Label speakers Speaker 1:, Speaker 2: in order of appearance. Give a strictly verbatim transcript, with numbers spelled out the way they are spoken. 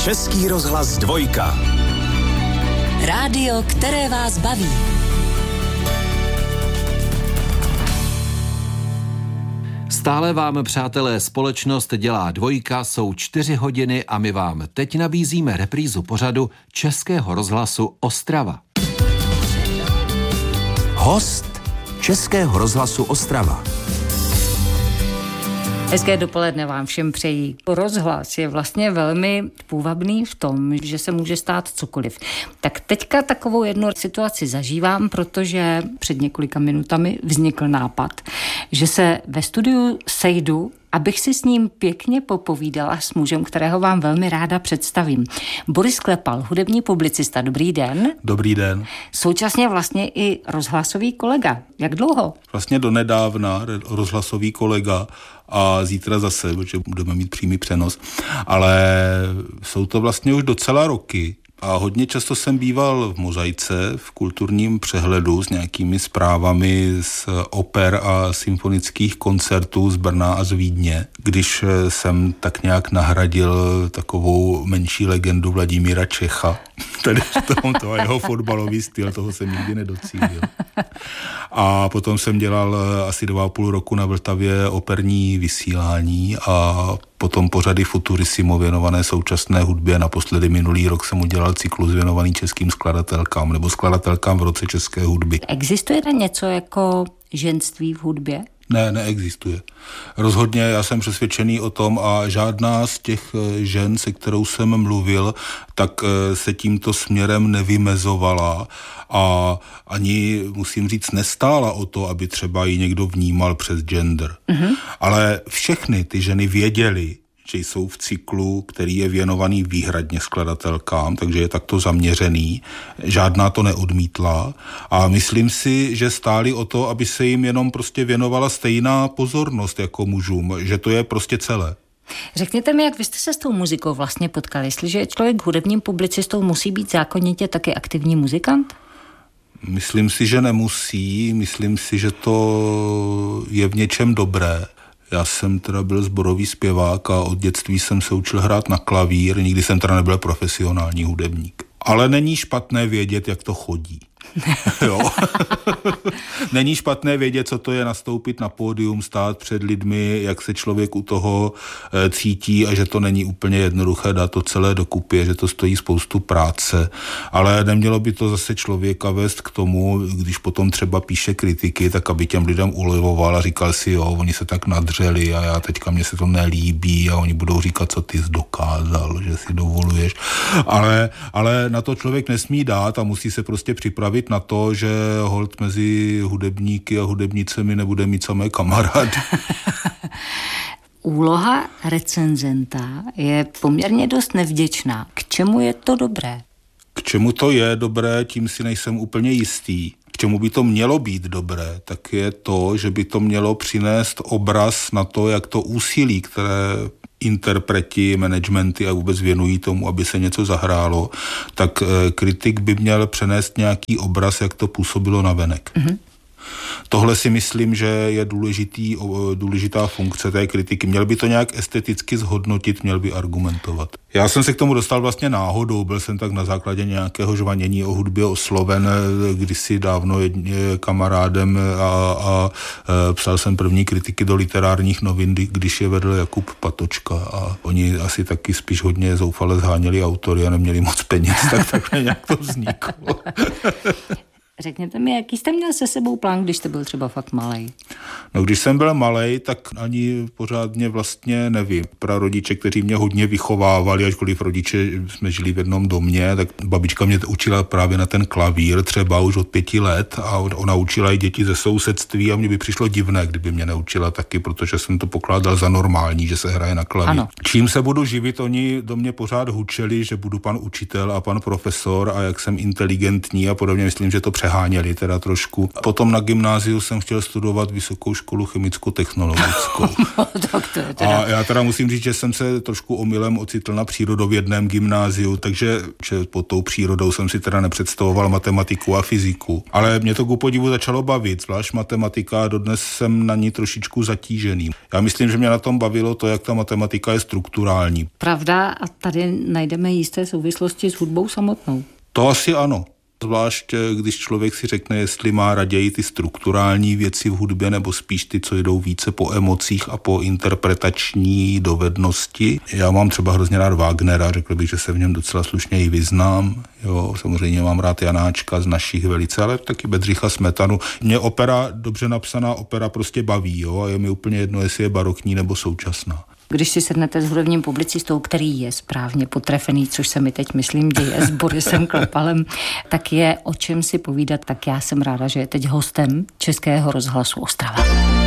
Speaker 1: Český rozhlas dvojka.
Speaker 2: Rádio, které vás baví.
Speaker 3: Stále vám, přátelé, společnost dělá dvojka, jsou čtyři hodiny a my vám teď nabízíme reprízu pořadu Českého rozhlasu Ostrava.
Speaker 1: Host Českého rozhlasu Ostrava.
Speaker 4: Hezké dopoledne vám všem přejí. Rozhlas je vlastně velmi půvabný v tom, že se může stát cokoliv. Tak teďka takovou jednu situaci zažívám, protože před několika minutami vznikl nápad, že se ve studiu sejdu, abych si s ním pěkně popovídala s mužem, kterého vám velmi ráda představím. Boris Klepal, hudební publicista. Dobrý den.
Speaker 5: Dobrý den.
Speaker 4: Současně vlastně i rozhlasový kolega. Jak dlouho?
Speaker 5: Vlastně donedávna rozhlasový kolega a zítra zase, protože budeme mít přímý přenos, ale jsou to vlastně už docela roky. A hodně často jsem býval v Mozaice, v kulturním přehledu s nějakými zprávami z oper a symfonických koncertů z Brna a z Vídně, když jsem tak nějak nahradil takovou menší legendu Vladimíra Čecha. Tedy to a jeho fotbalový styl, toho jsem nikdy nedocílil. A potom jsem dělal asi dva a půl roku na Vltavě operní vysílání a potom pořady Futurissimo věnované současné hudbě. Naposledy minulý rok jsem udělal cyklus věnovaný českým skladatelkám nebo skladatelkám v roce české hudby.
Speaker 4: Existuje tam něco jako ženství v hudbě?
Speaker 5: Ne, neexistuje. Rozhodně já jsem přesvědčený o tom a žádná z těch žen, se kterou jsem mluvil, tak se tímto směrem nevymezovala a ani, musím říct, nestála o to, aby třeba ji někdo vnímal přes gender. Mm-hmm. Ale všechny ty ženy věděly, že jsou v cyklu, který je věnovaný výhradně skladatelkám, takže je takto zaměřený. Žádná to neodmítla a myslím si, že stáli o to, aby se jim jenom prostě věnovala stejná pozornost jako mužům, že to je prostě celé.
Speaker 4: Řekněte mi, jak vy jste se s tou muzikou vlastně potkali? Jestliže je člověk hudebním publicistou, musí být zákonitě taky aktivní muzikant?
Speaker 5: Myslím si, že nemusí. Myslím si, že to je v něčem dobré. Já jsem teda byl sborový zpěvák a od dětství jsem se učil hrát na klavír, nikdy jsem teda nebyl profesionální hudebník. Ale není špatné vědět, jak to chodí. Jo. Není špatné vědět, co to je nastoupit na pódium, stát před lidmi, jak se člověk u toho e, cítí a že to není úplně jednoduché dát to celé dokupy, že to stojí spoustu práce, ale nemělo by to zase člověka vést k tomu, když potom třeba píše kritiky, tak aby těm lidem ulevoval a říkal si, jo, oni se tak nadřeli a já teďka mně se to nelíbí a oni budou říkat, co ty jsi dokázal, že si dovoluješ. Ale, ale na to člověk nesmí dát a musí se prostě připravit na to, že holt mezi hudebníky a hudebnicemi nebude mít samé kamarády.
Speaker 4: Úloha recenzenta je poměrně dost nevděčná. K čemu je to dobré?
Speaker 5: K čemu to je dobré, tím si nejsem úplně jistý. K čemu by to mělo být dobré, tak je to, že by to mělo přinést obraz na to, jak to úsilí, které interpreti, managementy a vůbec věnují tomu, aby se něco zahrálo, tak kritik by měl přenést nějaký obraz, jak to působilo navenek. Mm-hmm. Tohle si myslím, že je důležitý, důležitá funkce té kritiky. Měl by to nějak esteticky zhodnotit, měl by argumentovat. Já jsem se k tomu dostal vlastně náhodou, byl jsem tak na základě nějakého žvanění o hudbě osloven kdysi dávno kamarádem a, a, a psal jsem první kritiky do literárních novin, když je vedl Jakub Patočka a oni asi taky spíš hodně zoufale zháněli autory a neměli moc peněz, tak takhle nějak to vzniklo.
Speaker 4: Řekněte mi, jaký jste měl se sebou plán, když jste byl třeba fakt malej?
Speaker 5: No, když jsem byl malej, tak ani pořádně vlastně nevím. Prarodiče, kteří mě hodně vychovávali, ačkoliv rodiče jsme žili v jednom domě, tak babička mě učila právě na ten klavír třeba už od pěti let a ona učila i děti ze sousedství a mně by přišlo divné, kdyby mě neučila taky, protože jsem to pokládal za normální, že se hraje na klavír. Ano. Čím se budu živit, oni do mě pořád hučeli, že budu pan učitel a pan profesor a jak jsem inteligentní a podobně, myslím, že to přeháněli teda trošku. A potom na gymnáziu jsem chtěl studovat vysokou školu chemicko-technologickou. A já teda musím říct, že jsem se trošku omylem ocitl na přírodovědném gymnáziu, takže že pod tou přírodou jsem si teda nepředstavoval matematiku a fyziku. Ale mě to ku podivu začalo bavit, zvlášť matematika, a dodnes jsem na ní trošičku zatížený. Já myslím, že mě na tom bavilo to, jak ta matematika je strukturální.
Speaker 4: Pravda, a tady najdeme jisté souvislosti s hudbou samotnou.
Speaker 5: To asi ano. Zvlášť, když člověk si řekne, jestli má raději ty strukturální věci v hudbě, nebo spíš ty, co jdou více po emocích a po interpretační dovednosti. Já mám třeba hrozně rád Wagnera, řekl bych, že se v něm docela slušně i vyznám. Jo, samozřejmě mám rád Janáčka z našich velice, ale taky Bedřicha Smetanu. Mě opera, dobře napsaná opera prostě baví, jo, a je mi úplně jedno, jestli je barokní nebo současná.
Speaker 4: Když si sednete s hudebním publicistou, který je správně potrefený, což se mi teď myslím děje s Borisem Klepalem, tak je o čem si povídat. Tak já jsem ráda, že je teď hostem Českého rozhlasu Ostrava.